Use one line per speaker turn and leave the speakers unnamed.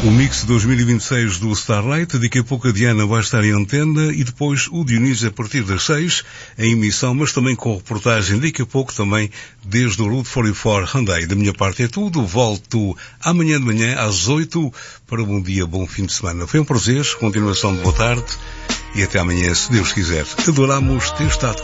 O Mix 2026 do Starlight, daqui a pouco a Diana vai estar em antena e depois o Dionísio a partir das 6 em emissão, mas também com reportagem daqui a pouco também desde o Route 44 Hyundai. Da minha parte é tudo, volto amanhã de manhã às 8 para um bom dia, bom fim de semana. Foi um prazer, continuação de boa tarde e até amanhã, se Deus quiser. Adoramos ter estado